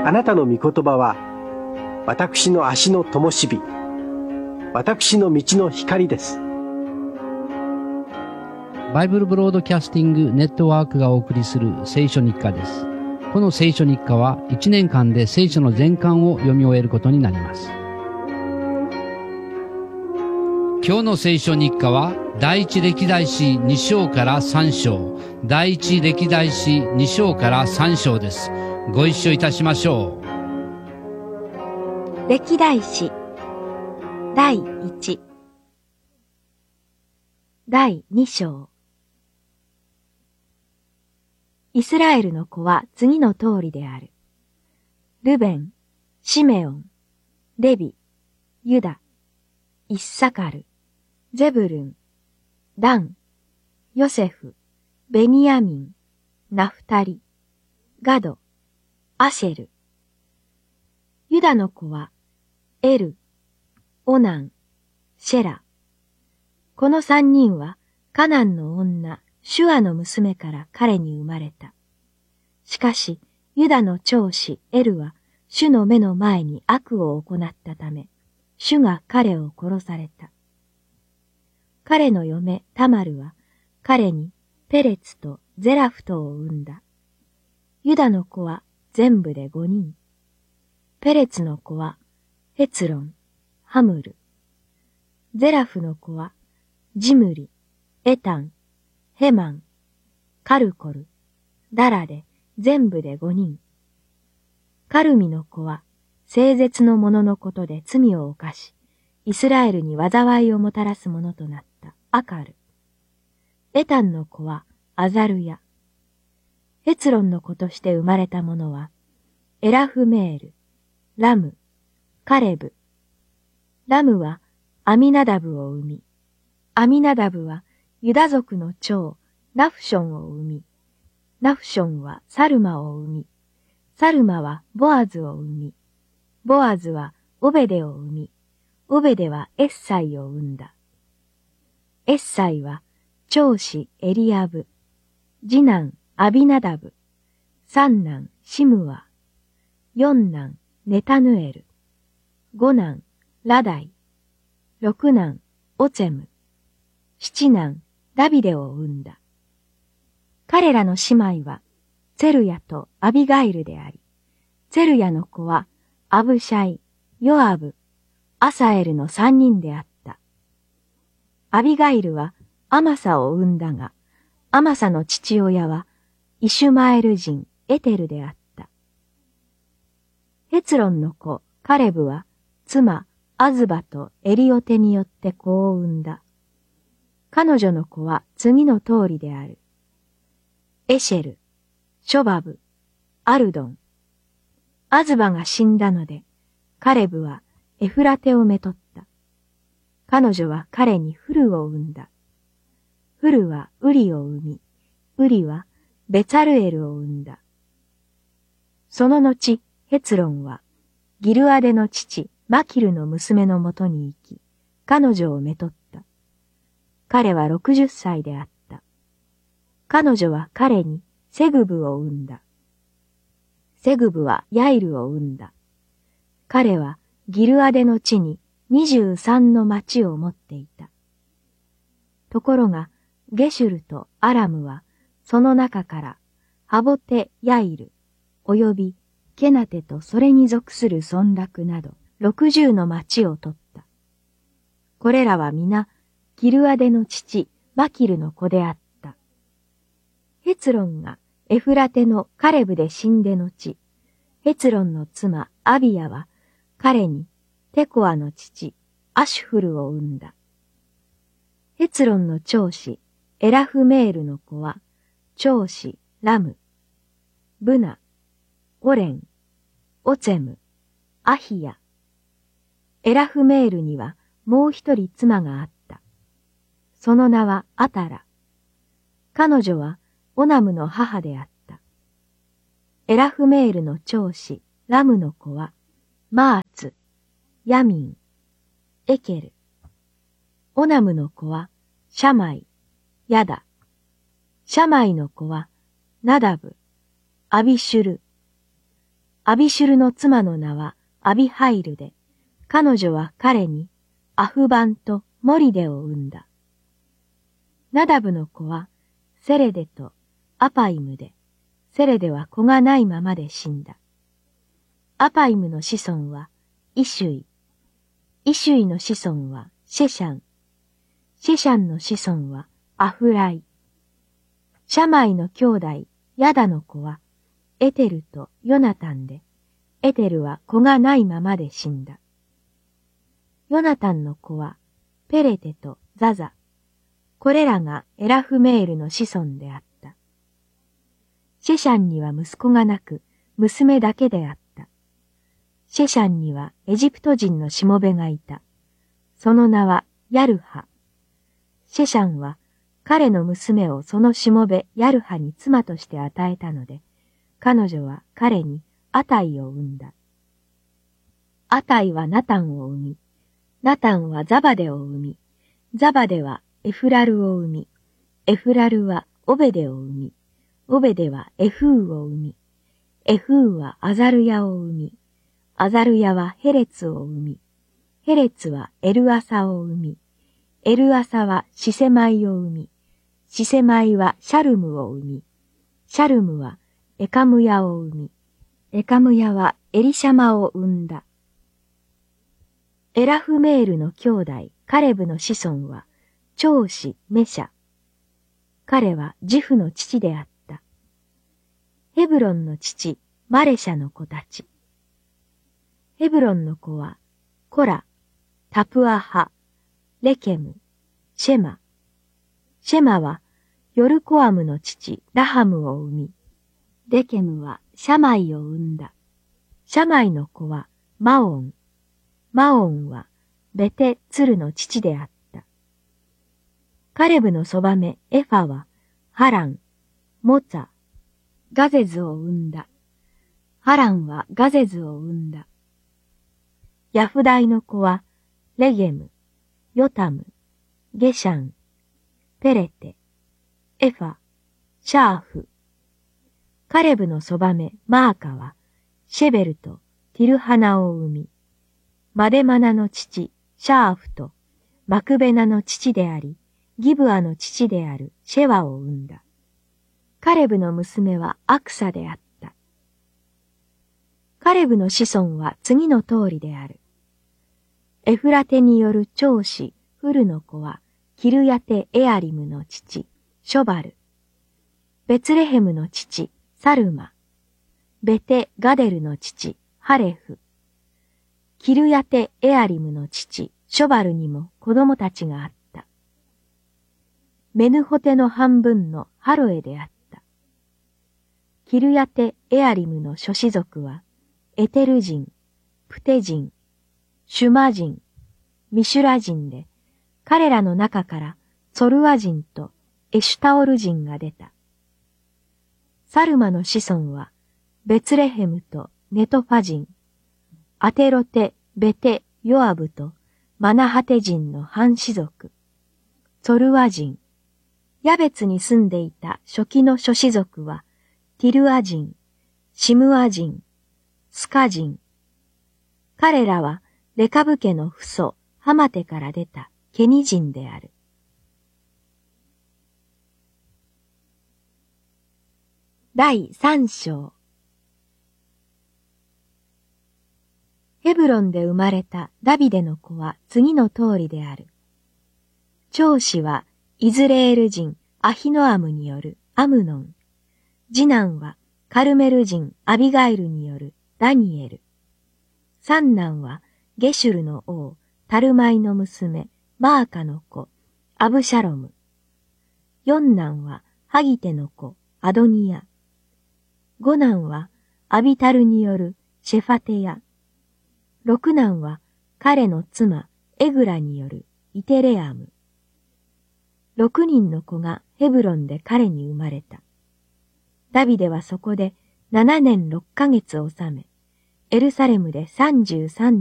あなたの御言葉は私の足の灯火、私の道の光です。 バイブルブロードキャスティングネットワークがお送りする聖書日課です。この聖書日課は1年間で聖書の全巻を読み終えることになります。今日の聖書日課は第一歴代史2章から3章、第一歴代史2章から3章です。ご一緒いたしましょう。歴代史第1第2章。イスラエルの子は次の通りである。ルベン、シメオン、レビ、ユダ、イッサカル、ゼブルン、ダン、ヨセフ、ベニヤミン、ナフタリ、ガド、アシェル。ユダの子はエル、オナン、シェラ。この三人はカナンの女、シュアの娘から彼に生まれた。しかし、ユダの長子エルは主の目の前に悪を行ったため、主が彼を殺された。彼の嫁タマルは彼にペレツとゼラフトを産んだ。ユダの子は全部で5人。ペレツの子はヘツロン、ハムル。ゼラフの子はジムリ、エタン、ヘマン、カルコル、ダラで全部で5人。カルミの子は聖絶の者のことで罪を犯し、イスラエルに災いをもたらす者となったアカル。エタンの子はアザルヤ。ヘツロンの子として生まれた者は、エラフメール、ラム、カレブ。ラムはアミナダブを生み、アミナダブはユダ族の長、ナフションを生み、ナフションはサルマを生み、サルマはボアズを生み、ボアズはオベデを生み、オベデはエッサイを生んだ。エッサイは長子エリアブ、次男アビナダブ、三男シムワ、四男ネタヌエル、五男ラダイ、六男オツェム、七男ダビデを生んだ。彼らの姉妹はツェルヤとアビガイルであり、ツェルヤの子はアブシャイ、ヨアブ、アサエルの三人であった。アビガイルはアマサを産んだが、アマサの父親はイシュマエル人エテルであった。ヘツロンの子カレブは妻アズバとエリオテによって子を産んだ。彼女の子は次の通りである。エシェル、ショバブ、アルドン。アズバが死んだので、カレブはエフラテをめとった。彼女は彼にフルを産んだ。フルはウリを産み、ウリはベツァルエルを産んだ。その後、ヘツロンはギルアデの父マキルの娘のもとに行き、彼女をめとった。彼は60歳であった。彼女は彼にセグブを産んだ。セグブはヤイルを産んだ。彼はギルアデの地に23の町を持っていた。ところが、ゲシュルとアラムは、その中からハボテ・ヤイル、およびケナテとそれに属する村落など60の町を取った。これらは皆、ギルアデの父マキルの子であった。ヘツロンがエフラテのカレブで死んで後、ヘツロンの妻アビヤは彼にテコアの父アシュフルを産んだ。ヘツロンの長子エラフメールの子は長子ラム、ブナ、オレン、オツェム、アヒヤ。エラフメールにはもう一人妻があった。その名はアタラ。彼女はオナムの母であった。エラフメールの長子ラムの子はマーツ、ヤミン、エケル。オナムの子はシャマイ、ヤダ。シャマイの子はナダブ、アビシュル。 アビシュルの妻の名はアビハイルで、彼女は彼にアフバンとモリデを産んだ。ナダブの子はセレデとアパイムで、セレデは子がないままで死んだ。アパイムの子孫はイシュイ、イシュイの子孫はシェシャン、シェシャンの子孫はアフライ。シャマイの兄弟ヤダの子はエテルとヨナタンで、エテルは子がないままで死んだ。ヨナタンの子はペレテとザザ。これらがエラフメールの子孫であった。シェシャンには息子がなく、娘だけであった。シェシャンにはエジプト人のしもべがいた。その名はヤルハ。シェシャンは彼の娘をそのしもべヤルハに妻として与えたので、彼女は彼にアタイを産んだ。アタイはナタンを産み、ナタンはザバデを産み、ザバデはエフラルを産み、エフラルはオベデを産み、オベデはエフーを産み、エフーはアザルヤを産み、アザルヤはヘレツを産み、ヘレツはエルアサを産み、エルアサはシセマイを産み、シセマイはシャルムを産み、シャルムはエカムヤを産み、エカムヤはエリシャマを産んだ。エラフメールの兄弟カレブの子孫は長子メシャ。彼はジフの父であった。ヘブロンの父マレシャの子たち。ヘブロンの子はコラ、タプアハ、レケム、シェマ。シェマはヨルコアムの父ラハムを産み、レケムはシャマイを産んだ。シャマイの子はマオン。マオンはベテツルの父であった。カレブのそばめエファはハラン、モツァ、ガゼズを産んだ。ハランはガゼズを産んだ。ヤフダイの子はレゲム、ヨタム、ゲシャン、ペレテ、エファ、シャーフ。カレブのそばめマーカはシェベルとティルハナを産み、マデマナの父シャーフとマクベナの父であり、ギブアの父であるシェワを産んだ。カレブの娘はアクサであった。カレブの子孫は次の通りである。エフラテによる長子フルの子はキルヤテエアリムの父ショバル。ベツレヘムの父サルマ。ベテガデルの父ハレフ。キルヤテエアリムの父ショバルにも子供たちがあった。メヌホテの半分のハロエであった。キルヤテエアリムの諸氏族はエテル人、プテ人、シュマ人、ミシュラ人で、彼らの中からソルア人とエシュタオル人が出た。サルマの子孫はベツレヘムとネトファ人、アテロテ、ベテ、ヨアブとマナハテ人の半氏族、ソルア人、ヤベツに住んでいた初期の諸氏族はティルア人、シムア人、スカ人。彼らはレカブ家の父祖ハマテから出たケニ人である。第3章。ヘブロンで生まれたダビデの子は次の通りである。長子はイズレール人アヒノアムによるアムノン。次男はカルメル人アビガイルによるダニエル。三男はゲシュルの王タルマイの娘マーカの子アブシャロム。四男はハギテの子アドニヤ。五男はアビタルによるシェファテヤ。六男は彼の妻エグラによるイテレアム。6人の子がヘブロンで彼に生まれた。ダビデはそこで7年6ヶ月を治め、エルサレムで33